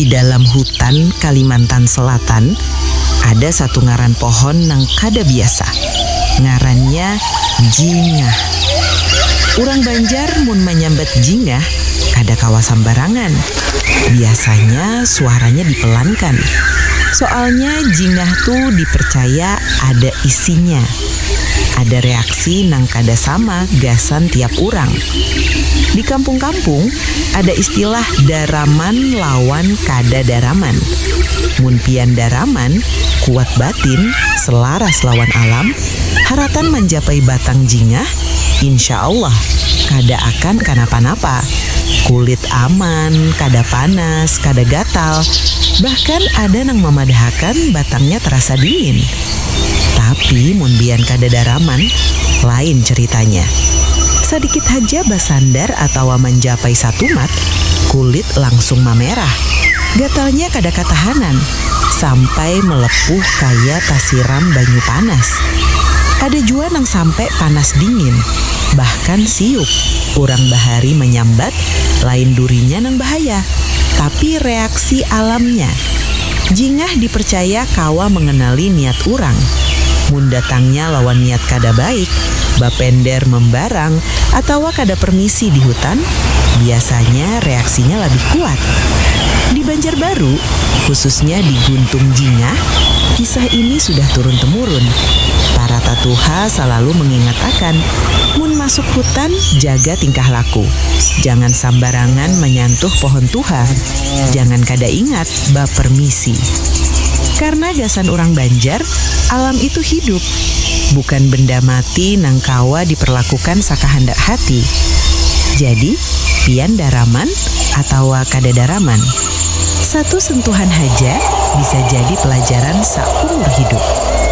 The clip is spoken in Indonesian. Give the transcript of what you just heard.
Di dalam hutan Kalimantan Selatan, ada satu ngaran pohon nang kada biasa. Ngarannya jingah. Urang Banjar mun menyambat jingah kada kawa sambarangan. Biasanya suaranya dipelankan. Soalnya jingah tuh dipercaya ada isinya. Ada reaksi nang kada sama gasan tiap urang. Di kampung-kampung ada istilah daraman lawan kada daraman. Mun pian daraman, kuat batin, selaras lawan alam, haratan mencapai batang jingah, insya Allah kada akan kenapa-napa. Kulit aman, kada panas, kada gatal. Bahkan ada nang memadahakan batangnya terasa dingin. Tapi mun bian kada daraman, lain ceritanya. Sedikit aja basandar atau mencapai satu mat, kulit langsung memerah. Gatalnya kada katahanan, sampai melepuh kaya tasiram banyu panas. Ada jua nang sampai panas dingin, bahkan siup. Urang bahari menyambat, lain durinya nang bahaya, tapi reaksi alamnya. Jingah dipercaya kawa mengenali niat urang. Mun datangnya lawan niat kada baik, bapender membarang, atau kada permisi di hutan, biasanya reaksinya lebih kuat. Di Banjarbaru, khususnya di Guntung Jingah, kisah ini sudah turun-temurun. Para tatuha selalu mengingatkan, mun masuk hutan, jaga tingkah laku. Jangan sambarangan menyantuh pohon tuha. Jangan kada ingat bab permisi. Karena gasan orang Banjar, alam itu hidup. Bukan benda mati nang kawa diperlakukan sakahandak hati. Jadi, pian daraman atau kada daraman. Satu sentuhan haja bisa jadi pelajaran seumur hidup.